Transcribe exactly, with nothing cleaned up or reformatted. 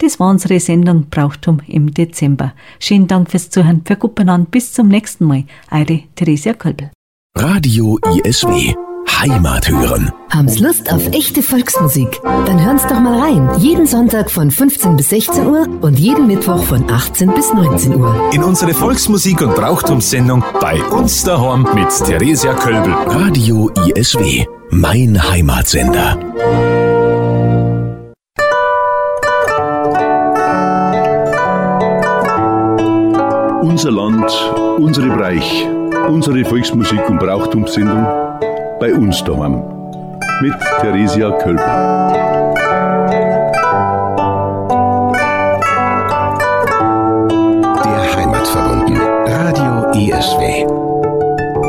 Das war unsere Sendung Brauchtum im Dezember. Schönen Dank fürs Zuhören, für gut benannt. Bis zum nächsten Mal. Eure Theresia Kölbel. Radio I S W. Heimat hören. Haben's Lust auf echte Volksmusik? Dann hören's doch mal rein. Jeden Sonntag von fünfzehn bis sechzehn Uhr und jeden Mittwoch von achtzehn bis neunzehn Uhr. In unsere Volksmusik- und Brauchtumssendung bei uns daheim mit Theresia Kölbel. Radio I S W. Mein Heimatsender. Unser Land, unsere Breich, unsere Volksmusik- und Brauchtumssendung bei uns daheim mit Theresia Kölbel. Der Heimat verbunden. Radio I S W.